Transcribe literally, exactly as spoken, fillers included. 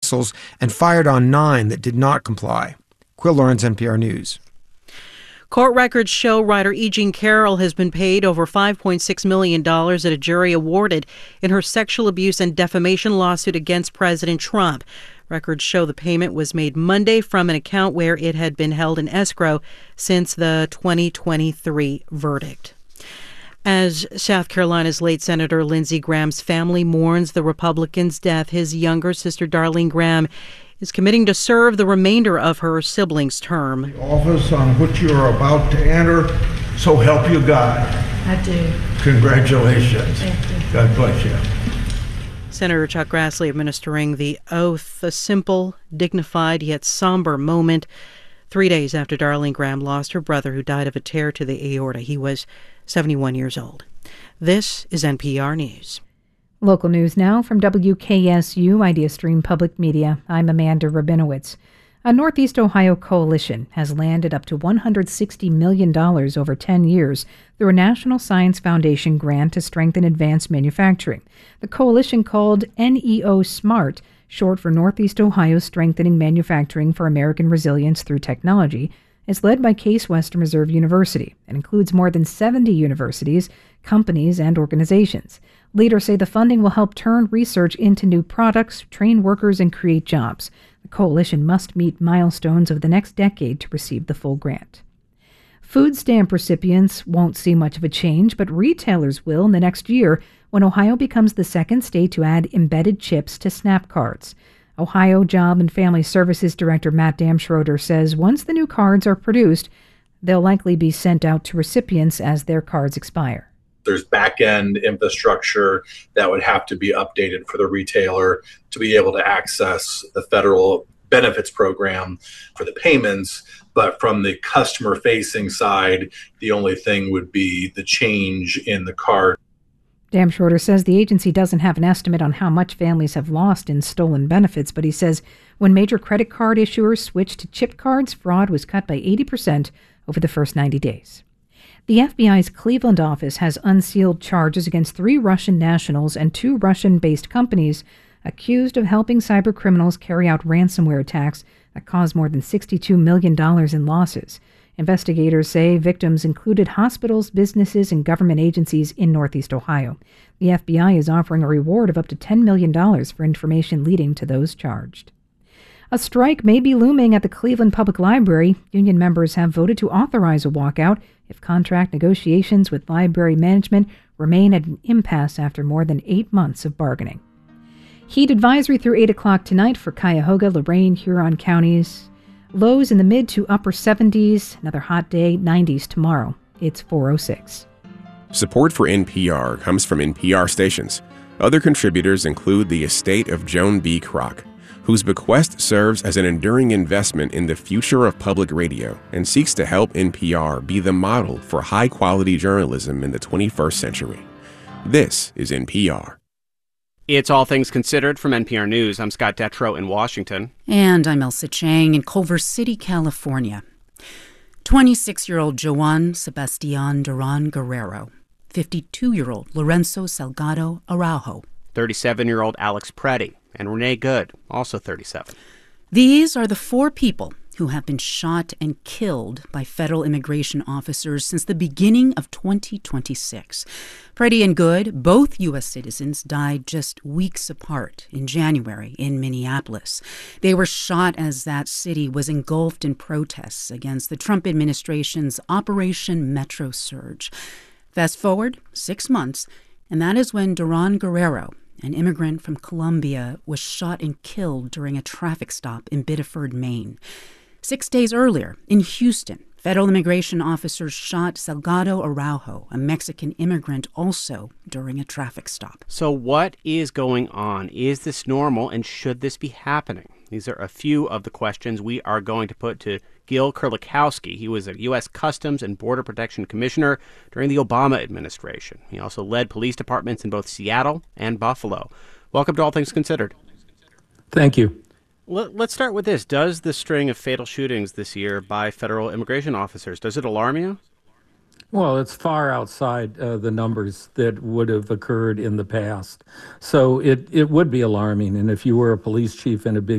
missiles and fired on nine that did not comply. Quill Lawrence, N P R News. Court records show writer E. Jean Carroll has been paid over five point six million dollars that a jury awarded in her sexual abuse and defamation lawsuit against President Trump. Records show the payment was made Monday from an account where it had been held in escrow since the twenty twenty-three verdict. As South Carolina's late Senator Lindsey Graham's family mourns the Republican's death, his younger sister Darlene Graham is committing to serve the remainder of her sibling's term. The office on which you are about to enter, so help you God. I do. Congratulations. Thank you. God bless you. Senator Chuck Grassley administering the oath, a simple, dignified, yet somber moment, three days after Darlene Graham lost her brother who died of a tear to the aorta. He was seventy-one years old. This is N P R News. Local news now from W K S U Idea Stream Public Media. I'm Amanda Rabinowitz. A Northeast Ohio coalition has landed up to one hundred sixty million dollars over ten years through a National Science Foundation grant to strengthen advanced manufacturing. The coalition, called N E O SMART, short for Northeast Ohio Strengthening Manufacturing for American Resilience Through Technology, is led by Case Western Reserve University and includes more than seventy universities, companies, and organizations. Leaders say the funding will help turn research into new products, train workers, and create jobs. The coalition must meet milestones over the next decade to receive the full grant. Food stamp recipients won't see much of a change, but retailers will in the next year when Ohio becomes the second state to add embedded chips to SNAP cards. Ohio Job and Family Services Director Matt Damschroeder says once the new cards are produced, they'll likely be sent out to recipients as their cards expire. There's back-end infrastructure that would have to be updated for the retailer to be able to access the federal benefits program for the payments. But from the customer-facing side, the only thing would be the change in the card. Damschroeder says the agency doesn't have an estimate on how much families have lost in stolen benefits, but he says when major credit card issuers switched to chip cards, fraud was cut by eighty percent over the first ninety days. The F B I's Cleveland office has unsealed charges against three Russian nationals and two Russian-based companies accused of helping cybercriminals carry out ransomware attacks that caused more than sixty-two million dollars in losses. Investigators say victims included hospitals, businesses, and government agencies in Northeast Ohio. The F B I is offering a reward of up to ten million dollars for information leading to those charged. A strike may be looming at the Cleveland Public Library. Union members have voted to authorize a walkout if contract negotiations with library management remain at an impasse after more than eight months of bargaining. Heat advisory through eight o'clock tonight for Cuyahoga, Lorain, Huron counties. Lows in the mid to upper seventies. Another hot day, nineties tomorrow. It's four oh six. Support for N P R comes from N P R stations. Other contributors include the estate of Joan B. Kroc, whose bequest serves as an enduring investment in the future of public radio and seeks to help N P R be the model for high-quality journalism in the twenty-first century. This is N P R. It's All Things Considered from N P R News. I'm Scott Detrow in Washington. And I'm Elsa Chang in Culver City, California. twenty-six-year-old Joan Sebastian Duran Guerrero. fifty-two-year-old Lorenzo Salgado Araujo. thirty-seven-year-old Alex Preddy. And Renee Good, also thirty-seven. These are the four people who have been shot and killed by federal immigration officers since the beginning of twenty twenty-six. Preddy and Good, both U S citizens, died just weeks apart in January in Minneapolis. They were shot as that city was engulfed in protests against the Trump administration's Operation Metro Surge. Fast forward six months, and that is when Duran Guerrero, an immigrant from Colombia, was shot and killed during a traffic stop in Biddeford, Maine. Six days earlier, in Houston, federal immigration officers shot Salgado Araujo, a Mexican immigrant, also during a traffic stop. So what is going on? Is this normal, and should this be happening? These are a few of the questions we are going to put to Gil Kerlikowske. He was a U S Customs and Border Protection Commissioner during the Obama administration. He also led police departments in both Seattle and Buffalo. Welcome to All Things Considered. Thank you. Let's start with this. Does the string of fatal shootings this year by federal immigration officers, does it alarm you? Well, it's far outside uh, the numbers that would have occurred in the past. So it, it would be alarming. And if you were a police chief in a big